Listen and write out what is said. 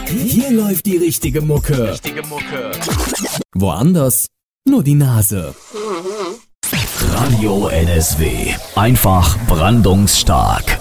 Hier läuft die richtige Mucke. Woanders nur die Nase. Radio NSW. Einfach brandungsstark.